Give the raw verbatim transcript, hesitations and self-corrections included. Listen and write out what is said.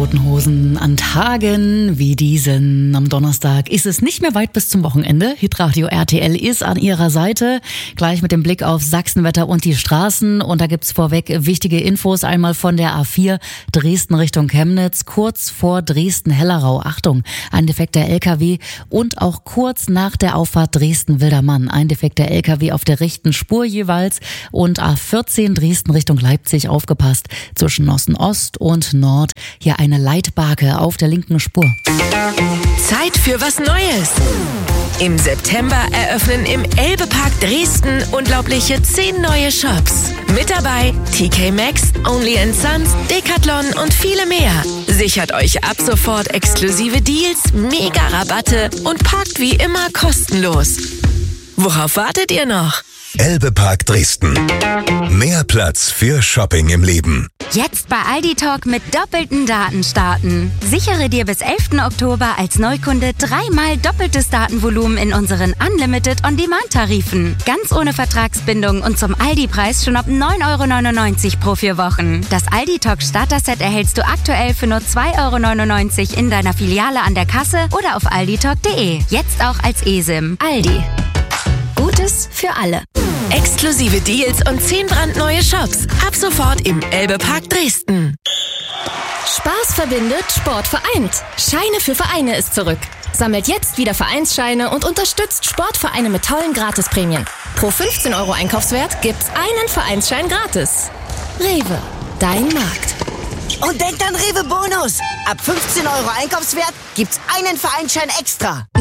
Toten Hosen an Tagen wie diesen. Am Donnerstag ist es nicht mehr weit bis zum Wochenende. Hitradio R T L ist an ihrer Seite. Gleich mit dem Blick auf Sachsenwetter und die Straßen. Und da gibt's vorweg wichtige Infos. Einmal von der A vier Dresden Richtung Chemnitz. Kurz vor Dresden-Hellerau. Achtung, ein defekter L K W. Und auch kurz nach der Auffahrt Dresden-Wildermann. Ein defekter L K W auf der rechten Spur jeweils. Und A vierzehn Dresden Richtung Leipzig. Aufgepasst. Zwischen Osten Ost und Nord. Hier eine Leitbarke auf der linken Spur. Zeit für was Neues. Im September eröffnen im Elbe-Park Dresden unglaubliche zehn neue Shops. Mit dabei T K Maxx, Only and Sons, Decathlon und viele mehr. Sichert euch ab sofort exklusive Deals, Mega-Rabatte und parkt wie immer kostenlos. Worauf wartet ihr noch? Elbe-Park Dresden. Mehr Platz für Shopping im Leben. Jetzt bei Aldi Talk mit doppelten Daten starten. Sichere dir bis elften Oktober als Neukunde dreimal doppeltes Datenvolumen in unseren Unlimited On-Demand-Tarifen. Ganz ohne Vertragsbindung und zum Aldi-Preis schon ab neun Euro neunundneunzig pro vier Wochen. Das Aldi Talk Starter-Set erhältst du aktuell für nur zwei Euro neunundneunzig in deiner Filiale an der Kasse oder auf alditalk punkt de. Jetzt auch als eSIM. Aldi. Gutes für alle. Exklusive Deals und zehn brandneue Shops. Ab sofort im Elbe-Park Dresden. Spaß verbindet, Sport vereint. Scheine für Vereine ist zurück. Sammelt jetzt wieder Vereinsscheine und unterstützt Sportvereine mit tollen Gratisprämien. Pro fünfzehn Euro Einkaufswert gibt's einen Vereinsschein gratis. Rewe, dein Markt. Und denkt an Rewe Bonus. Ab fünfzehn Euro Einkaufswert gibt's einen Vereinsschein extra.